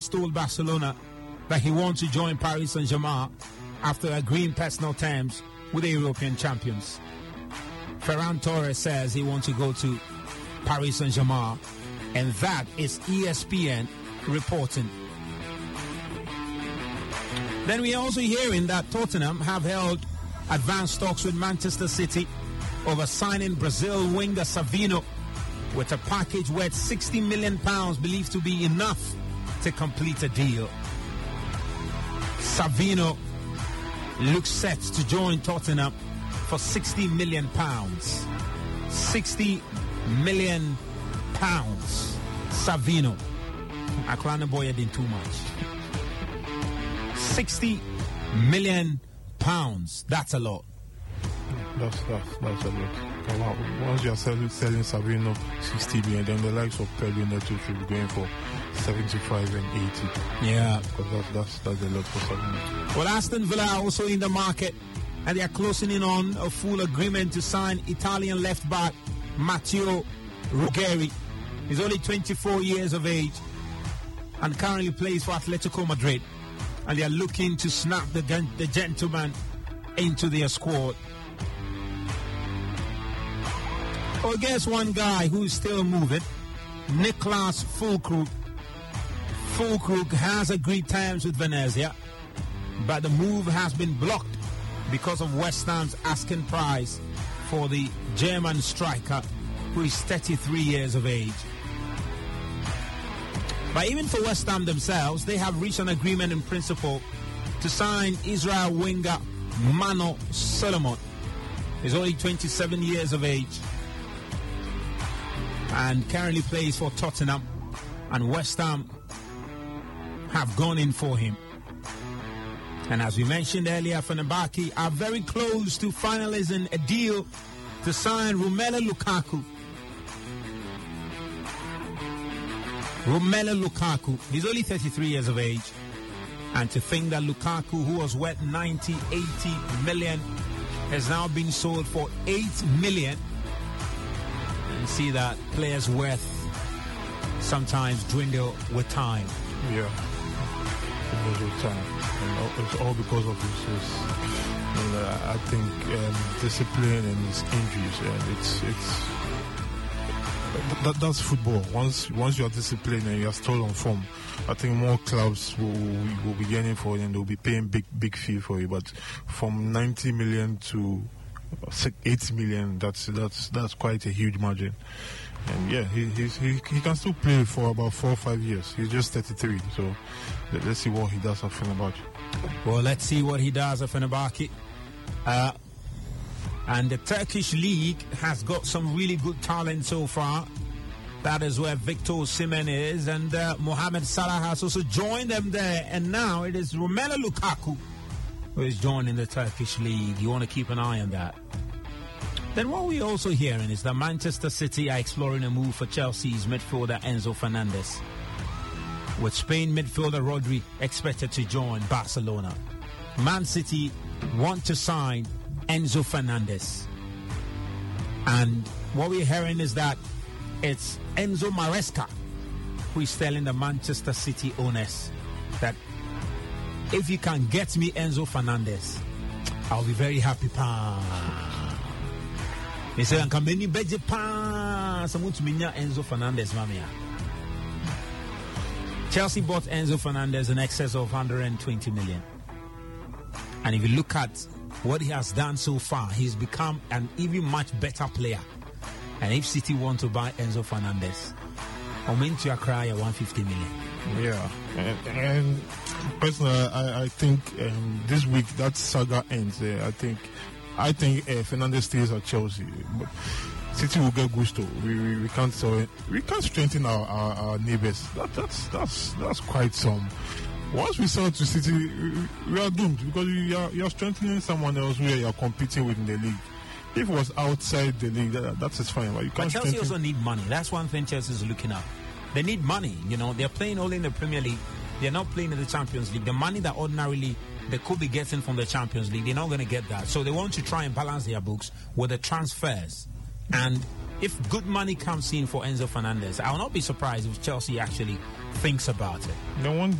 told Barcelona that he wants to join Paris Saint-Germain after agreeing personal terms with the European champions. Ferran Torres says he wants to go to Paris Saint-Germain, and that is ESPN reporting. Then we are also hearing that Tottenham have held advanced talks with Manchester City over signing Brazil winger Savino with a package worth £60 million believed to be enough to complete a deal. Savino looks set to join Tottenham for £60 million. £60 million. Savino. Aklana boy did too much. £60 million. That's a lot. That's a lot. Once you are selling Savino 60 million, then the likes of Pedro Neto should be going for 75 and 80. Yeah, because that's a lot for Savino. Well, Aston Villa are also in the market, and they are closing in on a full agreement to sign Italian left back Matteo Ruggeri. He's only 24 years of age and currently plays for Atletico Madrid, and they are looking to snap the gentleman into their squad. Well, guess one guy who's still moving, Niklas Füllkrug. Füllkrug has agreed terms with Venezia, but the move has been blocked because of West Ham's asking price for the German striker, who is 33 years of age. But even for West Ham themselves, they have reached an agreement in principle to sign Israel winger Mano Solomon. He's only 27 years of age and currently plays for Tottenham, and West Ham have gone in for him. And as we mentioned earlier, Fenerbahce are very close to finalizing a deal to sign Romelu Lukaku. Romelu Lukaku, he's only 33 years of age, and to think that Lukaku, who was worth 80 million, has now been sold for 8 million. And see that players' worth sometimes dwindle with time. Yeah, dwindles with time. And it's all because of his I think discipline and his injuries. And that's football. Once you are disciplined and you are still on form, I think more clubs will be yearning for it, and they'll be paying big fee for it. But from 90 million to 8 million, that's quite a huge margin. And yeah, he can still play for about 4 or 5 years. He's just 33, so let's see what he does at Fenerbahce. Well, let's see what he does at Fenerbahce. And the Turkish league has got some really good talent so far. That is where Victor Osimhen is, and Mohamed Salah has also joined them there. And now it is Romelu Lukaku who is joining the Turkish league. You want to keep an eye on that. Then what we're also hearing is that Manchester City are exploring a move for Chelsea's midfielder Enzo Fernandez, with Spain midfielder Rodri expected to join Barcelona. Man City want to sign Enzo Fernandez, and what we're hearing is that it's Enzo Maresca who is telling the Manchester City owners that if you can get me Enzo Fernandez, I'll be very happy. He said, "I'm coming in budget. Someone to me Enzo Fernandez, mamia." Chelsea bought Enzo Fernandez in excess of 120 million, and if you look at what he has done so far, he's become an even much better player. And if City want to buy Enzo Fernandez, I'm into a cry at 150 million. Yeah, and personally, I think this week that saga ends. I think Fernandez stays at Chelsea, but City will get gusto. We can't strengthen our neighbors. That's quite some. Once we sell to City, we are doomed, because you are strengthening someone else where you are competing with in the league. If it was outside the league, that is fine. But you can't. But Chelsea also need money. That's one thing Chelsea is looking at. They need money. You know, they're playing only in the Premier League. They're not playing in the Champions League. The money that ordinarily they could be getting from the Champions League, they're not going to get that. So they want to try and balance their books with the transfers. And if good money comes in for Enzo Fernandez, I will not be surprised if Chelsea actually thinks about it. No one